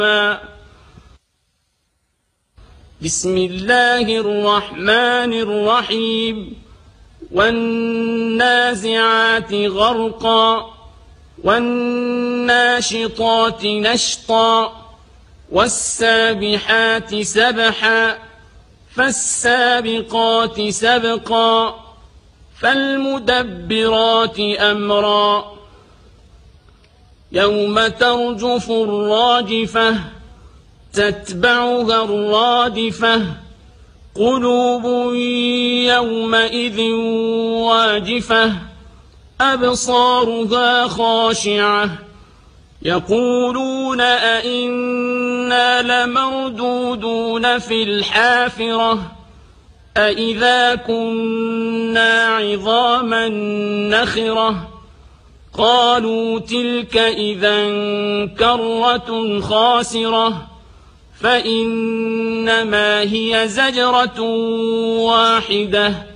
بسم الله الرحمن الرحيم والنازعات غرقا والناشطات نشطا والسابحات سبحا فالسابقات سبقا فالمدبرات أمرا يوم ترجف الراجفة تتبعها الرادفة قلوب يومئذ واجفة أبصارها خاشعة يقولون أئنا لمردودون في الحافرة أئذا كنا عظاما نخرة قالوا تلك إذا كرة خاسرة فإنما هي زجرة واحدة